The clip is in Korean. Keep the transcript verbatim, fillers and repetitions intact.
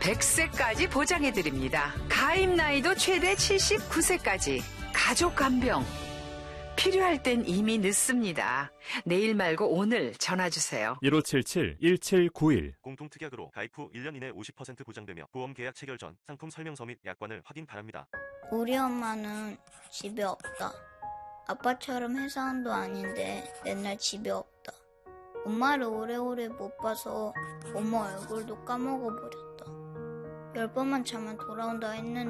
백 세까지 보장해드립니다. 가입 나이도 최대 칠십구 세까지. 가족 간병. 필요할 땐 이미 늦습니다. 내일 말고 오늘 전화주세요. 일오칠칠 일칠구일. 공통특약으로 가입 후 일 년 이내 오십 퍼센트 보장되며 보험 계약 체결 전 상품 설명서 및 약관을 확인 바랍니다. 우리 엄마는 집에 없다. 아빠처럼 회사원도 아닌데 맨날 집에 없다. 엄마를 오래오래 못 봐서 엄마 얼굴도 까먹어버렸다. 열 번만 자면 돌아온다 했는데